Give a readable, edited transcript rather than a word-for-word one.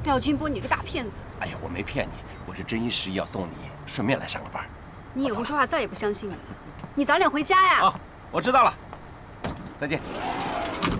廖金波，你个大骗子！ 哎呀，我没骗你，我是真心实意要送你，顺便来上个班。 你以后说话再也不相信你，你早点回家呀！ 啊，我知道了，再见。